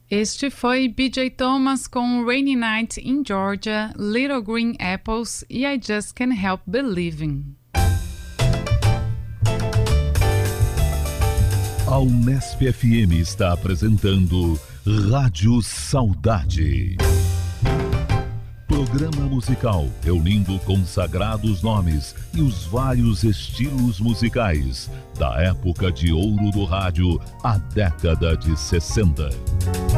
Este foi B.J. Thomas com Rainy Night in Georgia, Little Green Apples e I Just Can't Help Believing. A Unesp FM está apresentando Rádio Saudade. Programa musical reunindo consagrados nomes e os vários estilos musicais da época de ouro do rádio, a década de 60.